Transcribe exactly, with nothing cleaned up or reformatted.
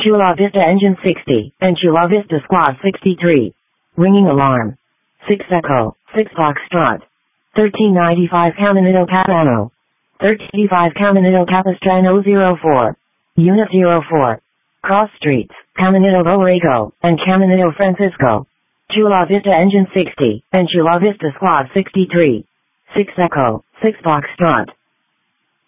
Chula Vista Engine sixty, and Chula Vista Squad sixty-three. Ringing alarm. six Echo, six Foxtrot. thirteen ninety-five Caminito Capano. thirteen eighty-five Caminito Capistrano zero four. Unit zero four. Cross Streets, Caminito Borrego, and Caminito Francisco. Chula Vista Engine sixty, and Chula Vista Squad sixty-three. six Echo, six Foxtrot.